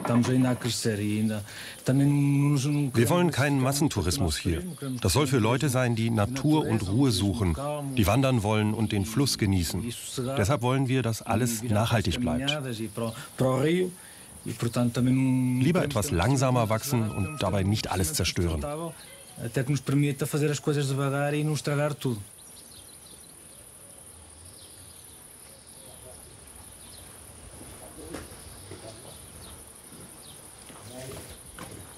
Wir wollen keinen Massentourismus hier. Das soll für Leute sein, die Natur und Ruhe suchen, die wandern wollen und den Fluss genießen. Deshalb wollen wir, dass alles nachhaltig bleibt. Lieber etwas langsamer wachsen und dabei nicht alles zerstören. Até que nos permita fazer as coisas devagar e não estragar tudo.